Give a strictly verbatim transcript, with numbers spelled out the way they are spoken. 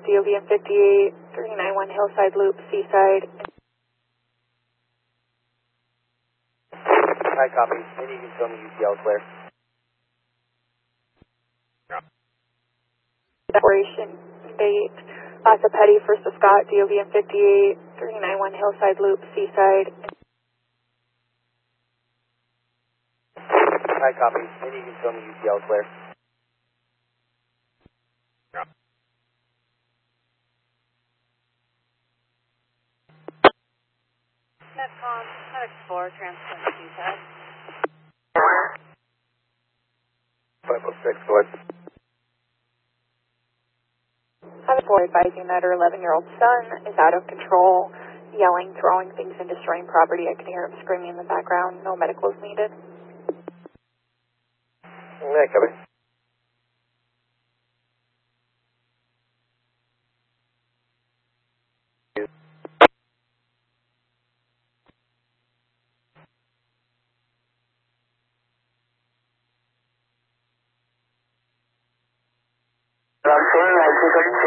D O V M fifty-eight, three nine one Hillside Loop, Seaside. Hi, copy. Maybe you can tell me U T L clear. Operation eight, Lassa Petty, First of Scott, D O V M fifty-eight, three nine one Hillside Loop, Seaside. Hi, copy. Maybe you can tell me U T L clear. Netcom, Medic four, transport to Seaside. five oh six, go ahead. I have four advising that her eleven-year-old son is out of control, yelling, throwing things, and destroying property. I can hear him screaming in the background. No medical is needed. Yeah, copy. I'm sorry, I